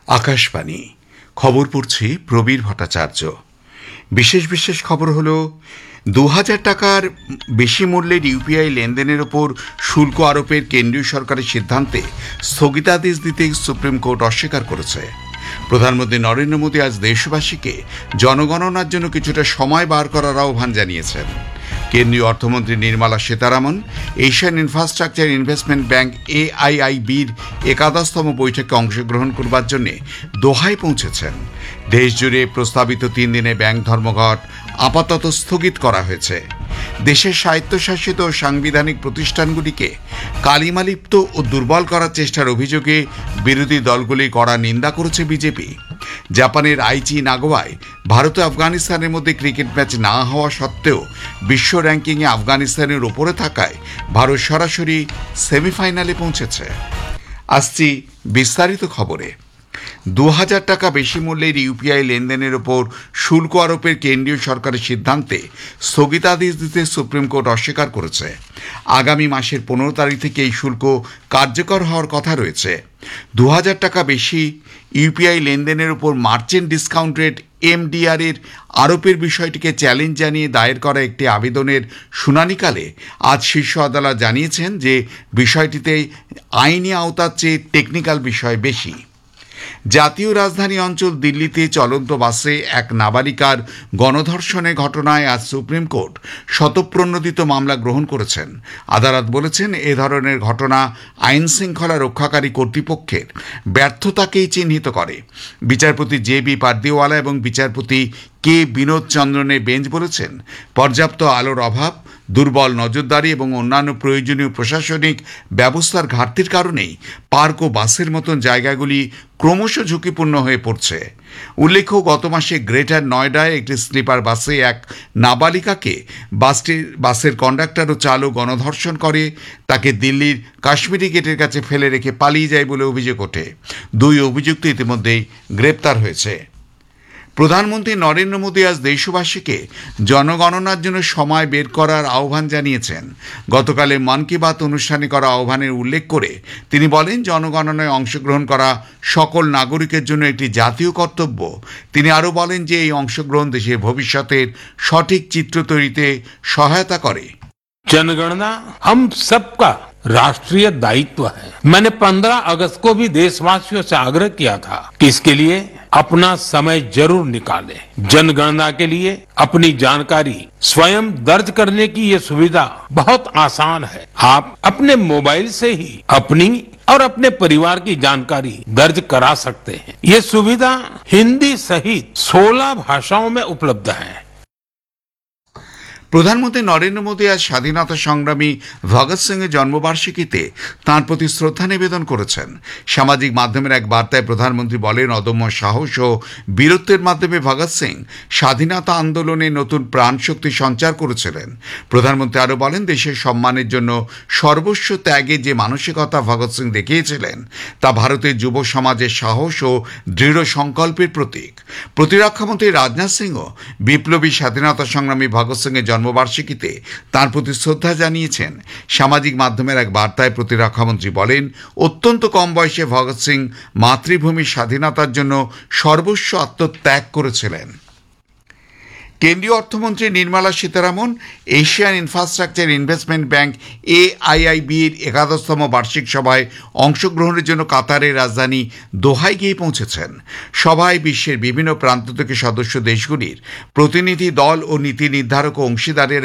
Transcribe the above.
আকাশবাণী খবর পড়ছি প্রবীর ভট্টাচার্য। বিশেষ খবর হলো ২০০০ টাকার বেশি মূল্যের ইউপিআই লেনদেনের ওপর শুল্ক আরোপের কেন্দ্রীয় সরকারের সিদ্ধান্তে স্থগিতাদেশ দিতে সুপ্রিম কোর্ট অস্বীকার করেছে। প্রধানমন্ত্রী নরেন্দ্র মোদী আজ দেশবাসীকে জনগণনার জন্য কিছুটা সময় বার করার আহ্বান জানিয়েছেন। কেন্দ্রীয় অর্থমন্ত্রী Nirmala Sitharaman Asian infrastructure investment bank এআইআইবির ১১তম বৈঠকে অংশগ্রহণ করবার জন্য দোহায় পৌঁছেছেন। দেশজুড়ে প্রস্তাবিত ৩ দিনের ব্যাংক ধর্মঘট আপাতত স্থগিত করা হয়েছে। দেশের স্বায়ত্তশাসিত ও সাংবিধানিক প্রতিষ্ঠানগুলিকে কালিমালিপ্ত ও দুর্বল করার চেষ্টার অভিযোগে বিরোধী দলগুলি কড়া নিন্দা করেছে বিজেপি। জাপানের আইচি নাগোয়ায় ভারত ও আফগানিস্তানের মধ্যে ক্রিকেট ম্যাচ না হওয়া সত্ত্বেও বিশ্ব র্যাঙ্কিংয়ে আফগানিস্তানের ওপরে থাকায় ভারত সরাসরি সেমিফাইনালে পৌঁছেছে। আসছি বিস্তারিত খবরে। ২০০০ টাকা বেশি মূল্যের ইউপিআই লেনদেনের ওপর শুল্ক আরোপের কেন্দ্রীয় সরকারের সিদ্ধান্তে স্থগিতাদেশ দিতে সুপ্রিম কোর্ট অস্বীকার করেছে। আগামী মাসের ১৫ তারিখ থেকে এই শুল্ক কার্যকর হওয়ার কথা রয়েছে। ২০০০ টাকা বেশি ইউপিআই লেনদেনের ওপর মার্চেন্ট ডিসকাউন্ট রেট এমডিআর এর আরোপের বিষয়টিকে চ্যালেঞ্জ জানিয়ে দায়ের করা একটি আবেদনের শুনানিকালে আজ শীর্ষ আদালত জানিয়েছেন যে বিষয়টিতে আইনি আওতার চেয়ে টেকনিক্যাল বিষয় বেশি। জাতীয় রাজধানী অঞ্চল দিল্লিতে চলন্ত বাসে এক নাবালিকার গণধর্ষণের ঘটনায় আজ সুপ্রিম কোর্ট স্বতঃপ্রণোদিত মামলা গ্রহণ করেছেন। আদালত বলেছেন, এ ধরনের ঘটনা আইন শৃঙ্খলা রক্ষাকারী কর্তৃপক্ষের ব্যর্থতাকেই চিহ্নিত করে। বিচারপতি জে.বি. পারদিওয়ালা এবং বিচারপতি কে বিনোদ চন্দ্রনের বেঞ্চ বলেছেন, পর্যাপ্ত আলোর অভাব, দুর্বল নজরদারি এবং অন্যান্য প্রয়োজনীয় প্রশাসনিক ব্যবস্থার ঘাটতির কারণেই পার্ক ও বাসের মতন জায়গাগুলি ক্রমশ ঝুঁকিপূর্ণ হয়ে পড়ছে। উল্লেখ্য, গত মাসে গ্রেটার নয়ডায় একটি স্লিপার বাসে এক নাবালিকাকে বাসের কন্ডাক্টর ও চালক গণধর্ষণ করে তাকে দিল্লির কাশ্মীরি গেটের কাছে ফেলে রেখে পালিয়ে যায় বলে অভিযোগ ওঠে। ২ অভিযুক্ত ইতিমধ্যেই গ্রেপ্তার হয়েছে। প্রধানমন্ত্রী নরেন্দ্র মোদী আজ দেশবাসীকে জনগণনার জন্য সময় বের করার আহ্বান জানিয়েছেন। গতকালে মন কি বাত অনুষ্ঠানে করা আহ্বানের উল্লেখ করে তিনি বলেন, জনগণনায় অংশগ্রহণ করা সকল নাগরিকের জন্য একটি জাতীয় কর্তব্য। তিনি আরও বলেন যে এই অংশগ্রহণ দেশের ভবিষ্যতের সঠিক চিত্র তৈরিতে সহায়তা করে। जनगणना हम सबका राष्ट्रीय दायित्व है। मैंने 15 अगस्त को भी देशवासियों से आग्रह किया था कि इसके लिए अपना समय जरूर निकालें। जनगणना के लिए अपनी जानकारी स्वयं दर्ज करने की ये सुविधा बहुत आसान है। आप अपने मोबाइल से ही अपनी और अपने परिवार की जानकारी दर्ज करा सकते हैं। ये सुविधा हिंदी सहित 16 भाषाओं में उपलब्ध है। প্রধানমন্ত্রী নরেন্দ্র মোদী আজ স্বাধীনতা সংগ্রামী ভগৎ সিং এর জন্মবার্ষিকীতে তাঁর প্রতি শ্রদ্ধা নিবেদন করেছেন। সামাজিক মাধ্যমের এক বার্তায় প্রধানমন্ত্রী বলেন, অদম্য সাহস ও বীরত্বের মাধ্যমে ভগৎ সিং স্বাধীনতা আন্দোলনে নতুন প্রাণশক্তি সঞ্চার করেছিলেন। প্রধানমন্ত্রী আরও বলেন, দেশের সম্মানের জন্য সর্বস্ব ত্যাগে যে মানসিকতা ভগৎ সিং দেখিয়েছিলেন তা ভারতের যুব সমাজের সাহস ও দৃঢ় সংকল্পের প্রতীক। প্রতিরক্ষামন্ত্রী রাজনাথ সিংও বিপ্লবী স্বাধীনতা সংগ্রামী ভগৎ সিং এর জন্মবার্ষিকীতে তাঁর প্রতি শ্রদ্ধা জানিয়েছেন। সামাজিক মাধ্যমের এক বার্তায় প্রতিরক্ষামন্ত্রী বলেন, অত্যন্ত কম বয়সে ভগৎ সিং মাতৃভূমির স্বাধীনতার জন্য সর্বস্ব আত্মত্যাগ করেছিলেন। কেন্দ্রীয় অর্থমন্ত্রী Nirmala Sitharaman Asian infrastructure investment bank এআইআইবির ১১তম বার্ষিক সভায় অংশগ্রহণের জন্য কাতারের রাজধানী দোহায় গিয়ে পৌঁছেছেন। সভায় বিশ্বের বিভিন্ন প্রান্ত থেকে সদস্য দেশগুলির প্রতিনিধি দল ও নীতি নির্ধারক ও অংশীদারের